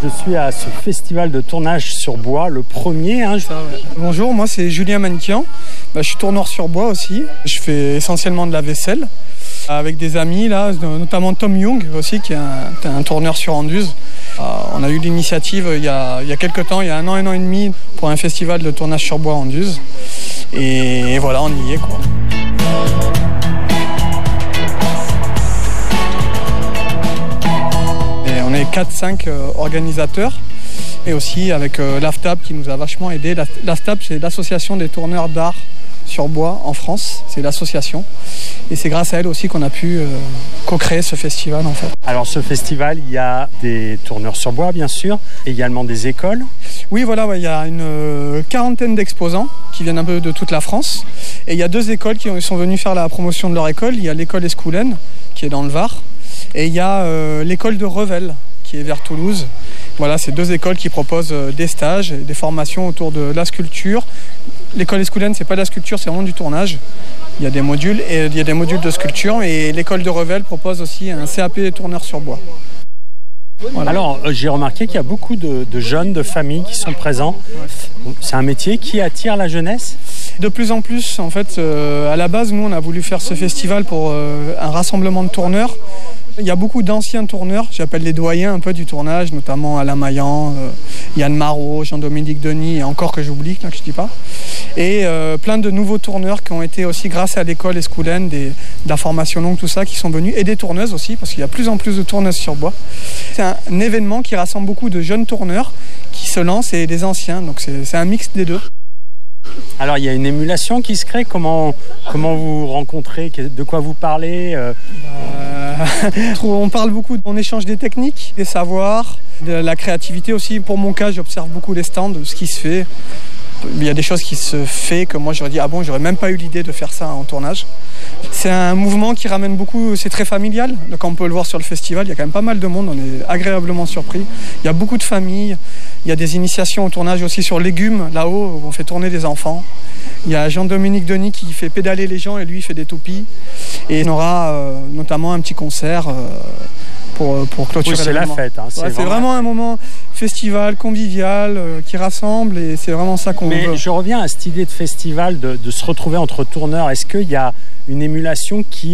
Je suis à ce festival de tournage sur bois, le premier. Bonjour, moi c'est Julien Manquian. Je suis tourneur sur bois aussi. Je fais essentiellement de la vaisselle avec des amis, là, notamment Tom Young aussi, qui est un tourneur sur Anduze. On a eu l'initiative il y a quelques temps, il y a un an et demi, pour un festival de tournage sur bois à Anduze. Et voilà, on y est, quoi. Et on est 4-5 organisateurs. Et aussi avec l'AFTAB qui nous a vachement aidé. L'AFTAB, c'est l'association des tourneurs d'art sur bois en France. C'est l'association. Et c'est grâce à elle aussi qu'on a pu co-créer ce festival, en fait. Alors ce festival, il y a des tourneurs sur bois, bien sûr, et également des écoles. Oui, voilà, il y a une quarantaine d'exposants qui viennent un peu de toute la France. Et il y a 2 écoles qui sont venues faire la promotion de leur école. Il y a l'école Escoulen, qui est dans le Var. Et il y a l'école de Revel, qui est vers Toulouse. Voilà, c'est 2 écoles qui proposent des stages et des formations autour de la sculpture. L'école Escoulen, c'est pas de la sculpture, c'est vraiment du tournage. Il y a des modules de sculpture et l'école de Revel propose aussi un CAP tourneur sur bois. Voilà. Alors, j'ai remarqué qu'il y a beaucoup de jeunes, de familles qui sont présents. C'est un métier qui attire la jeunesse ? De plus en plus, en fait, à la base, nous, on a voulu faire ce festival pour un rassemblement de tourneurs. Il y a beaucoup d'anciens tourneurs, j'appelle les doyens un peu du tournage, notamment Alain Maillan, Yann Marot, Jean-Dominique Denis, et encore que j'oublie, là, que je dis pas. Et plein de nouveaux tourneurs qui ont été aussi, grâce à l'école Escoulen, de la formation longue, tout ça, qui sont venus, et des tourneuses aussi, parce qu'il y a plus en plus de tourneuses sur bois. C'est un événement qui rassemble beaucoup de jeunes tourneurs qui se lancent et des anciens, donc c'est un mix des deux. Alors, il y a une émulation qui se crée. Comment vous rencontrez ? De quoi vous parlez ? On parle beaucoup, on échange des techniques, des savoirs, de la créativité aussi. Pour mon cas, j'observe beaucoup les stands, ce qui se fait. Il y a des choses qui se font que moi j'aurais dit, ah bon, j'aurais même pas eu l'idée de faire ça en tournage. C'est un mouvement qui ramène beaucoup, c'est très familial. Donc on peut le voir sur le festival, il y a quand même pas mal de monde, on est agréablement surpris. Il y a beaucoup de familles, il y a des initiations au tournage aussi sur légumes, là-haut, où on fait tourner des enfants. Il y a Jean-Dominique Denis qui fait pédaler les gens et lui il fait des toupies. Et on aura notamment un petit concert pour clôturer c'est l'événement. La fête. Hein, c'est vraiment un moment festival, convivial, qui rassemble et c'est vraiment ça qu'on veut. Mais je reviens à cette idée de festival, de se retrouver entre tourneurs. Est-ce qu'il y a une émulation qui